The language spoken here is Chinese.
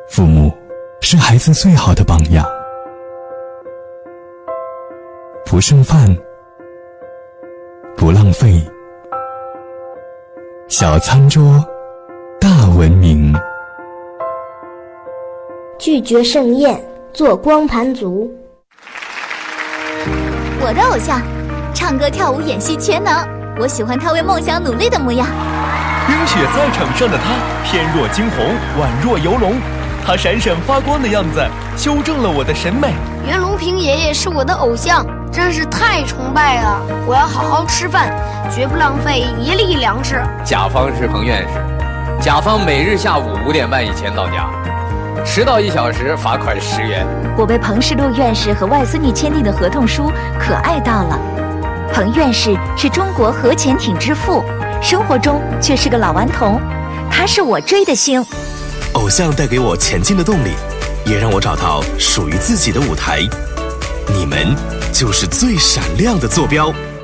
父母是孩子最好的榜样。不剩饭，不浪费，小餐桌，大文明。 拒绝盛宴，做光盘族。 我的偶像，唱歌跳舞演戏全能，我喜欢他为梦想努力的模样。 冰雪在场上的他，翩若惊鸿，宛若游龙，他闪闪发光的样子修正了我的审美。 袁隆平爷爷是我的偶像，真是太崇拜了！我要好好吃饭，绝不浪费一粒粮食。 甲方是彭院士，甲方每日下午5点半以前到家，迟到1小时罚款10元。 我被彭世禄院士和外孙女签订的合同书可爱到了。彭院士是中国核潜艇之父，生活中却是个老顽童，他是我追的星。 偶像带给我前进的动力，也让我找到属于自己的舞台。你们就是最闪亮的坐标。